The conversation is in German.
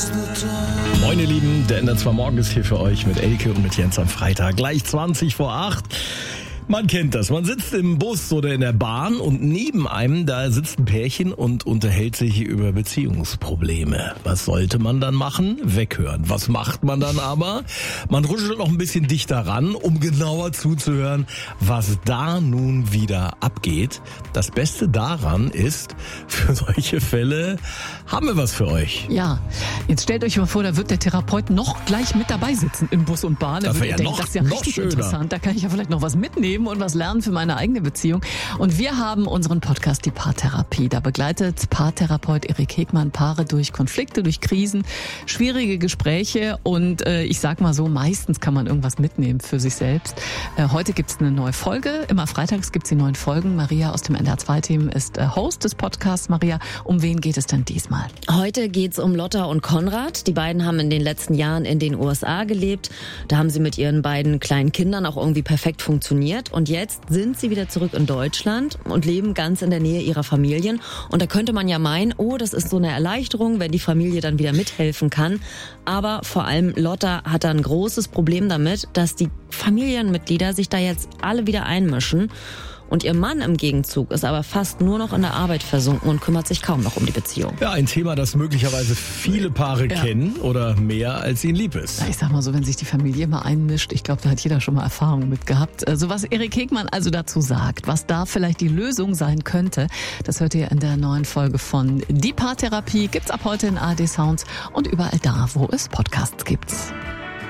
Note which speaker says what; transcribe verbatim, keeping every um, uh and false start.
Speaker 1: Moin ihr Lieben, der Ender zwar morgen ist hier für euch mit Elke und mit Jens am Freitag, gleich zwanzig vor acht. Man kennt das, man sitzt im Bus oder in der Bahn und neben einem, da sitzt ein Pärchen und unterhält sich über Beziehungsprobleme. Was sollte man dann machen? Weghören. Was macht man dann aber? Man ruschelt noch ein bisschen dichter ran, um genauer zuzuhören, was da nun wieder abgeht. Das Beste daran ist, für solche Fälle haben wir was für euch.
Speaker 2: Ja, jetzt stellt euch mal vor, da wird der Therapeut noch gleich mit dabei sitzen in Bus und Bahn. Da
Speaker 1: Das
Speaker 2: würde
Speaker 1: wäre
Speaker 2: ihr
Speaker 1: ja
Speaker 2: denken,
Speaker 1: noch-
Speaker 2: das ist ja
Speaker 1: noch
Speaker 2: richtig
Speaker 1: schöner.
Speaker 2: interessant. Da kann ich ja vielleicht noch was mitnehmen und was lernen für meine eigene Beziehung. Und wir haben unseren Podcast Die Paartherapie. Da begleitet Paartherapeut Erik Hegmann Paare durch Konflikte, durch Krisen, schwierige Gespräche und äh, ich sag mal so, meistens kann man irgendwas mitnehmen für sich selbst. Äh, heute gibt's eine neue Folge. Immer freitags gibt's die neuen Folgen. Maria aus dem N D R zwei Team ist äh, Host des Podcasts. Maria, um wen geht es denn diesmal?
Speaker 3: Heute geht's um Lotta und Konrad. Die beiden haben in den letzten Jahren in den U S A gelebt. Da haben sie mit ihren beiden kleinen Kindern auch irgendwie perfekt funktioniert. Und jetzt sind sie wieder zurück in Deutschland und leben ganz in der Nähe ihrer Familien. Und da könnte man ja meinen, oh, das ist so eine Erleichterung, wenn die Familie dann wieder mithelfen kann. Aber vor allem Lotta hat da ein großes Problem damit, dass die Familienmitglieder sich da jetzt alle wieder einmischen. Und ihr Mann im Gegenzug ist aber fast nur noch in der Arbeit versunken und kümmert sich kaum noch um die Beziehung.
Speaker 1: Ja, ein Thema, das möglicherweise viele Paare
Speaker 2: Ja.
Speaker 1: kennen oder mehr, als ihnen lieb ist.
Speaker 2: Ja, ich sag mal so, wenn sich die Familie mal einmischt, ich glaube, da hat jeder schon mal Erfahrung mit gehabt. So was Erik Hegmann also dazu sagt, was da vielleicht die Lösung sein könnte, das hört ihr in der neuen Folge von Die Paartherapie. Gibt's ab heute in A R D Sounds und überall da, wo es Podcasts gibt.